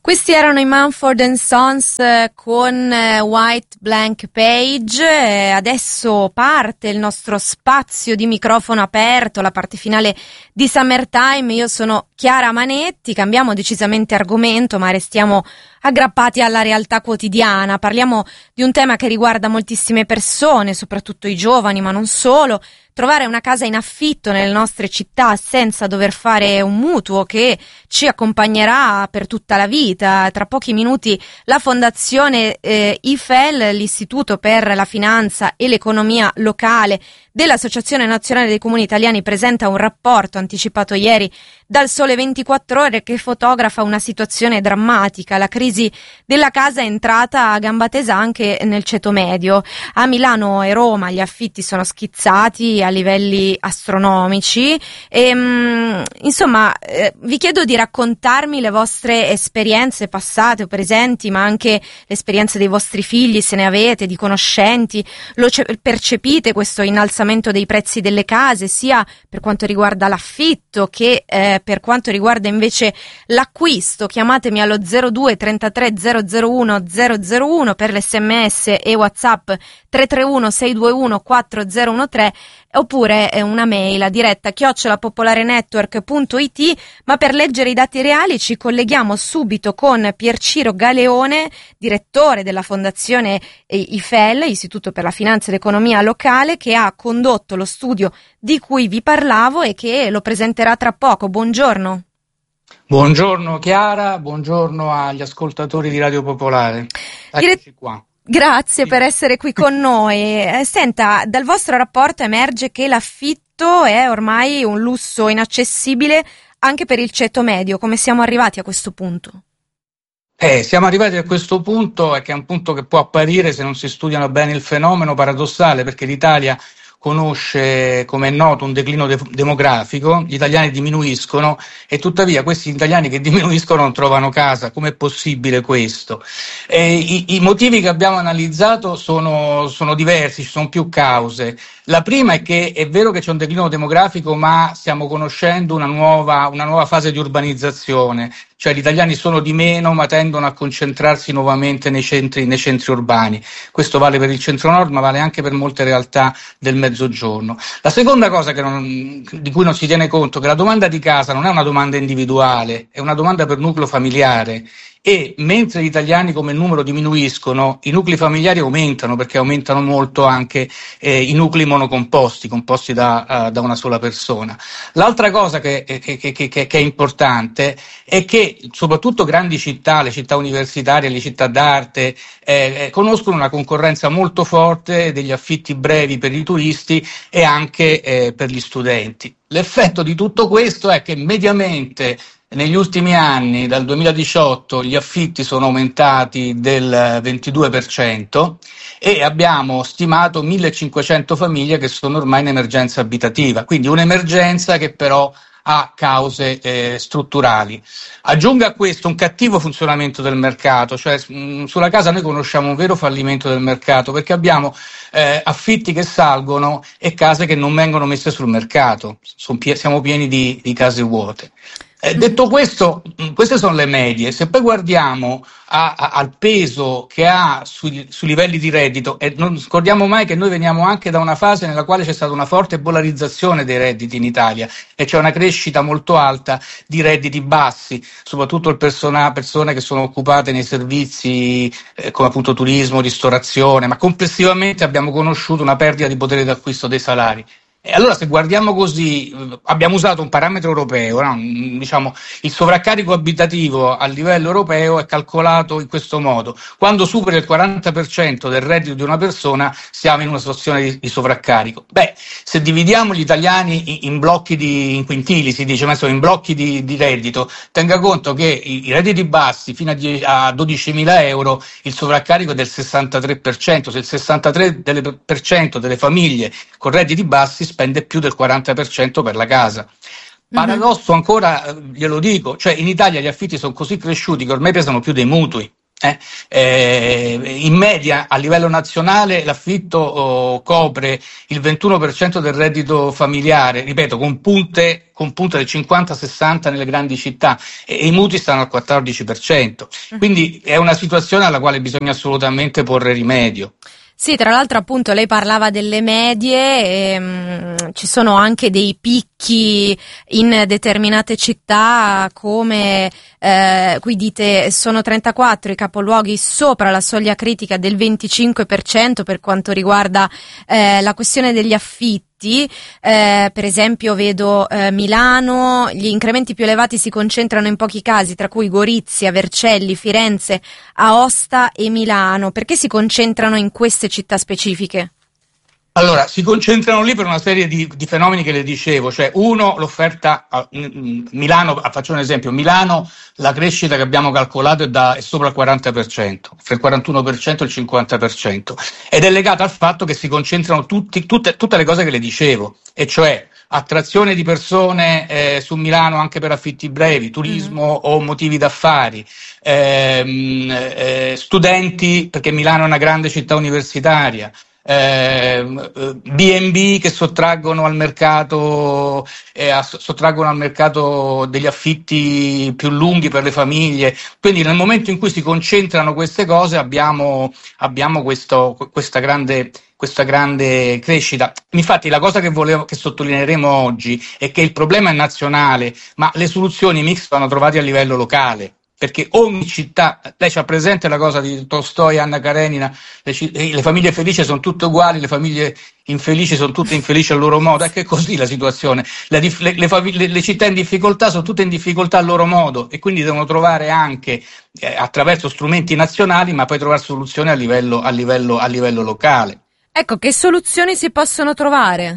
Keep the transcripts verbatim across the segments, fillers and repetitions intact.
Questi erano i Mumford and Sons eh, con eh, White Blank Page. Eh, adesso parte il nostro spazio di microfono aperto, la parte finale di Summertime. Io sono Chiara Manetti, cambiamo decisamente argomento, ma restiamo aggrappati alla realtà quotidiana. Parliamo di un tema che riguarda moltissime persone, soprattutto i giovani, ma non solo. Trovare una casa in affitto nelle nostre città senza dover fare un mutuo che ci accompagnerà per tutta la vita. Tra pochi minuti la fondazione eh, I F E L, l'Istituto per la Finanza e l'Economia Locale dell'Associazione Nazionale dei Comuni Italiani, presenta un rapporto anticipato ieri dal Sole ventiquattro Ore che fotografa una situazione drammatica. La crisi della casa è entrata a gamba tesa anche nel ceto medio. A Milano e Roma gli affitti sono schizzati a livelli astronomici e mh, insomma eh, vi chiedo di raccontarmi le vostre esperienze passate o presenti, ma anche le esperienze dei vostri figli, se ne avete, di conoscenti. Lo ce- percepite questo innalzamento dei prezzi delle case, sia per quanto riguarda l'affitto che eh, per quanto riguarda invece l'acquisto? Chiamatemi allo zero due trentatré zero zero uno zero zero uno per l'esse emme esse e WhatsApp tre tre uno sei due uno quattro zero uno tre, oppure una mail a diretta chiocciola popolarenetwork punto it. Ma per leggere i dati reali ci colleghiamo subito con Pierciro Galeone, direttore della fondazione I F E L, Istituto per la Finanza e l'Economia Locale, che ha condotto lo studio di cui vi parlavo e che lo presenterà tra poco. Buongiorno. Buongiorno Chiara, buongiorno agli ascoltatori di Radio Popolare. Eccoci qua. Grazie per essere qui con noi. Eh, senta, dal vostro rapporto emerge che l'affitto è ormai un lusso inaccessibile anche per il ceto medio. Come siamo arrivati a questo punto? Eh, siamo arrivati a questo punto, e che è un punto che può apparire, se non si studiano bene il fenomeno, paradossale, perché l'Italia conosce, come è noto, un declino de- demografico, gli italiani diminuiscono e tuttavia questi italiani che diminuiscono non trovano casa. Com'è possibile questo? Eh, i, I motivi che abbiamo analizzato sono, sono diversi, ci sono più cause. La prima è che è vero che c'è un declino demografico, ma stiamo conoscendo una nuova, una nuova fase di urbanizzazione, cioè gli italiani sono di meno ma tendono a concentrarsi nuovamente nei centri, nei centri urbani. Questo vale per il centro-nord, ma vale anche per molte realtà del mezzogiorno. La seconda cosa che non, di cui non si tiene conto è che la domanda di casa non è una domanda individuale, è una domanda per nucleo familiare. E mentre gli italiani come numero diminuiscono, i nuclei familiari aumentano, perché aumentano molto anche eh, i nuclei monocomposti, composti da, uh, da una sola persona. L'altra cosa che, che, che, che, che è importante è che soprattutto grandi città, le città universitarie, le città d'arte, eh, conoscono una concorrenza molto forte degli affitti brevi per i turisti e anche eh, per gli studenti. L'effetto di tutto questo è che mediamente negli ultimi anni, dal duemiladiciotto, gli affitti sono aumentati del ventidue per cento e abbiamo stimato millecinquecento famiglie che sono ormai in emergenza abitativa, quindi un'emergenza che però ha cause eh, strutturali. Aggiunga a questo un cattivo funzionamento del mercato, cioè mh, sulla casa noi conosciamo un vero fallimento del mercato, perché abbiamo eh, affitti che salgono e case che non vengono messe sul mercato. Son pie- siamo pieni di, di case vuote. Eh, detto questo, queste sono le medie. Se poi guardiamo a, a, al peso che ha sui, sui livelli di reddito, e non scordiamo mai che noi veniamo anche da una fase nella quale c'è stata una forte polarizzazione dei redditi in Italia e c'è una crescita molto alta di redditi bassi, soprattutto il persona, persone che sono occupate nei servizi eh, come appunto turismo, ristorazione, ma complessivamente abbiamo conosciuto una perdita di potere d'acquisto dei salari. E allora se guardiamo così, abbiamo usato un parametro europeo, no? Diciamo, il sovraccarico abitativo a livello europeo è calcolato in questo modo: quando supera il quaranta per cento del reddito di una persona siamo in una situazione di, di sovraccarico. Beh, se dividiamo gli italiani in, in blocchi di in quintili, si dice, ma in blocchi di, di reddito, tenga conto che i, i redditi bassi fino a, a dodicimila euro il sovraccarico è del sessantatré per cento. Se il sessantatré per cento delle famiglie con redditi bassi spende più del quaranta per cento per la casa. Paradosso ancora, glielo dico, cioè in Italia gli affitti sono così cresciuti che ormai pesano più dei mutui. Eh, eh, in media a livello nazionale l'affitto oh, copre il ventuno per cento del reddito familiare, ripeto, con punte, con punte del cinquanta sessanta nelle grandi città, e, e i mutui stanno al quattordici per cento. Quindi è una situazione alla quale bisogna assolutamente porre rimedio. Sì, tra l'altro appunto lei parlava delle medie, e, mh, ci sono anche dei picchi in determinate città, come eh, qui dite sono trentaquattro i capoluoghi sopra la soglia critica del venticinque per cento per quanto riguarda eh, la questione degli affitti. Eh, per esempio vedo eh, Milano, gli incrementi più elevati si concentrano in pochi casi, tra cui Gorizia, Vercelli, Firenze, Aosta e Milano. Perché si concentrano in queste città specifiche? Allora, si concentrano lì per una serie di, di fenomeni che le dicevo, cioè uno, l'offerta a Milano, faccio un esempio, Milano la crescita che abbiamo calcolato è, da, è sopra il quaranta per cento, fra il quarantuno per cento e il cinquanta per cento, ed è legata al fatto che si concentrano tutti, tutte, tutte le cose che le dicevo, e cioè attrazione di persone eh, su Milano anche per affitti brevi, turismo mm. o motivi d'affari, ehm, eh, studenti, perché Milano è una grande città universitaria, Eh, B and B che sottraggono al mercato eh, sottraggono al mercato degli affitti più lunghi per le famiglie. Quindi nel momento in cui si concentrano queste cose abbiamo, abbiamo questo, questa grande questa grande crescita. Infatti la cosa che volevo che sottolineeremo oggi è che il problema è nazionale, ma le soluzioni mix vanno trovate a livello locale. Perché ogni città, lei c'ha presente la cosa di Tolstoi, Anna Karenina, le, le famiglie felici sono tutte uguali, le famiglie infelici sono tutte infelici al loro modo, è che è così la situazione, le, le, le, famiglie, le città in difficoltà sono tutte in difficoltà al loro modo, e quindi devono trovare anche eh, attraverso strumenti nazionali, ma poi trovare soluzioni a livello, a livello, a livello locale. Ecco, che soluzioni si possono trovare?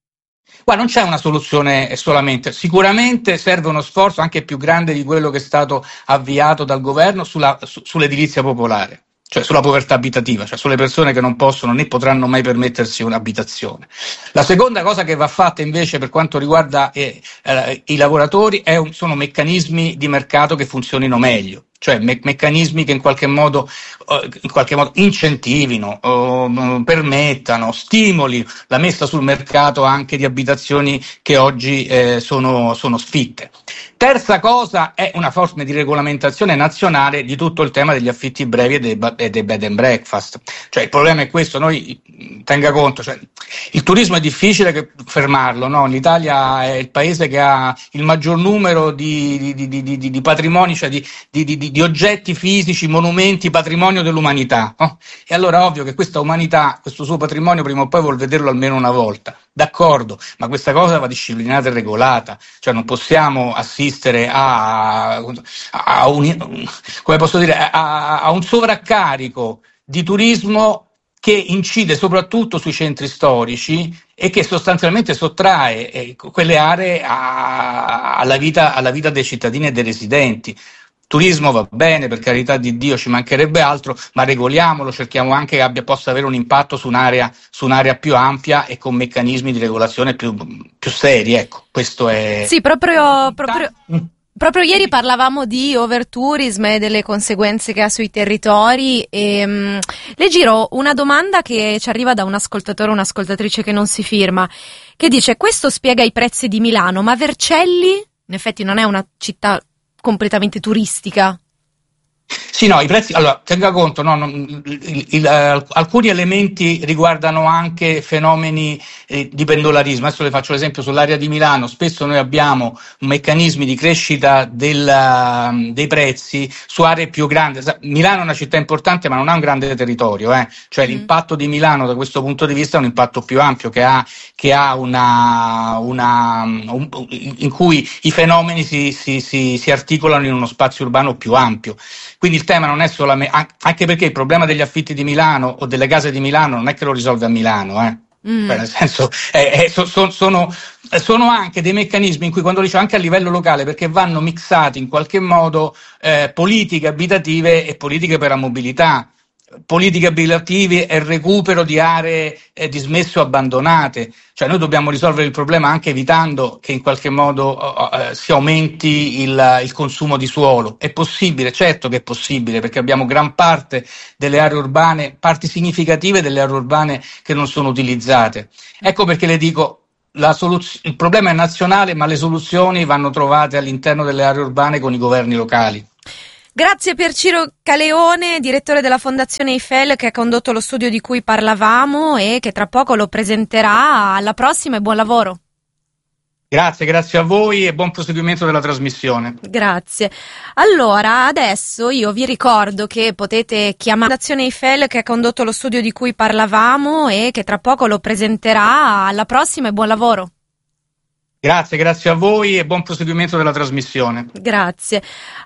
Qua non c'è una soluzione solamente, sicuramente serve uno sforzo anche più grande di quello che è stato avviato dal governo sulla, su, sull'edilizia popolare, cioè sulla povertà abitativa, cioè sulle persone che non possono né potranno mai permettersi un'abitazione. La seconda cosa che va fatta invece per quanto riguarda eh, eh, i lavoratori è un, sono meccanismi di mercato che funzionino meglio. Cioè me- meccanismi che in qualche modo, uh, in qualche modo incentivino, uh, permettano, stimoli la messa sul mercato anche di abitazioni che oggi eh, sono, sono sfitte. Terza cosa è una forma di regolamentazione nazionale di tutto il tema degli affitti brevi e dei, e dei bed and breakfast. Cioè il problema è questo, noi tenga conto, cioè, il turismo è difficile che fermarlo, no? L'Italia è il paese che ha il maggior numero di, di, di, di, di patrimoni, cioè di, di, di di oggetti fisici, monumenti, patrimonio dell'umanità. No? E allora è ovvio che questa umanità, questo suo patrimonio, prima o poi vuol vederlo almeno una volta. D'accordo, ma questa cosa va disciplinata e regolata, cioè non possiamo assistere a, a, un, come posso dire, a, a un sovraccarico di turismo che incide soprattutto sui centri storici e che sostanzialmente sottrae eh, quelle aree a, alla, vita, alla vita dei cittadini e dei residenti. Turismo va bene, per carità di Dio, ci mancherebbe altro, ma regoliamolo, cerchiamo anche che abbia, possa avere un impatto su un'area, su un'area più ampia e con meccanismi di regolazione più, più seri, ecco, questo è... Sì, proprio, proprio, proprio ieri parlavamo di overtourism e delle conseguenze che ha sui territori, e um, le giro una domanda che ci arriva da un ascoltatore o un'ascoltatrice che non si firma, che dice: questo spiega i prezzi di Milano, ma Vercelli, in effetti non è una città completamente turistica. Sì, no, i prezzi, allora, tenga conto, no, non, il, il, uh, alcuni elementi riguardano anche fenomeni eh, di pendolarismo. Adesso le faccio l'esempio sull'area di Milano. Spesso noi abbiamo meccanismi di crescita del, uh, dei prezzi su aree più grandi. Milano è una città importante, ma non ha un grande territorio, eh? Cioè mm. l'impatto di Milano da questo punto di vista è un impatto più ampio, che ha, che ha una, una un, in cui i fenomeni si, si, si, si articolano in uno spazio urbano più ampio. Quindi il tema non è solamente, anche perché il problema degli affitti di Milano o delle case di Milano non è che lo risolve a Milano, eh. Mm. Cioè, nel senso, eh, eh, so, so, sono, sono anche dei meccanismi in cui, quando dicevo anche a livello locale, perché vanno mixati in qualche modo eh, politiche abitative e politiche per la mobilità. politiche abitative e recupero di aree eh, dismesse o abbandonate. Cioè noi dobbiamo risolvere il problema anche evitando che in qualche modo eh, si aumenti il, il consumo di suolo. È possibile, certo che è possibile, perché abbiamo gran parte delle aree urbane, parti significative delle aree urbane che non sono utilizzate. Ecco perché le dico, la soluz- il problema è nazionale, ma le soluzioni vanno trovate all'interno delle aree urbane con i governi locali. Grazie Pier Ciro Caleone, direttore della Fondazione Eiffel, che ha condotto lo studio di cui parlavamo e che tra poco lo presenterà. Alla prossima e buon lavoro. Grazie, grazie a voi e buon proseguimento della trasmissione. Grazie. Allora, adesso io vi ricordo che potete chiamare la Fondazione Eiffel, che ha condotto lo studio di cui parlavamo e che tra poco lo presenterà. Alla prossima e buon lavoro. Grazie, grazie a voi e buon proseguimento della trasmissione. Grazie.